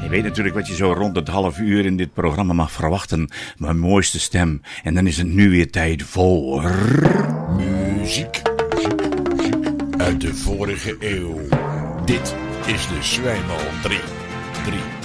Je weet natuurlijk wat je zo rond het half uur in dit programma mag verwachten. Mijn mooiste stem. En dan is het nu weer tijd voor... Muziek uit de vorige eeuw. Dit is de Zwijmal 3.